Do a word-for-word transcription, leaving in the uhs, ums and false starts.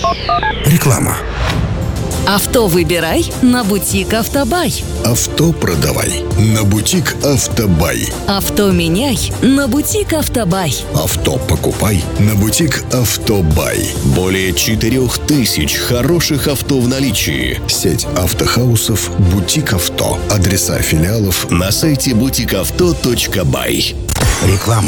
Реклама. Авто выбирай на бутик Автобай. Авто продавай на бутик Автобай. Авто меняй на бутик Автобай. Авто покупай на бутик Автобай. Более четырех тысяч хороших авто в наличии. Сеть автохаусов «Бутик Авто». Адреса филиалов на сайте бутик авто точка бай. Реклама.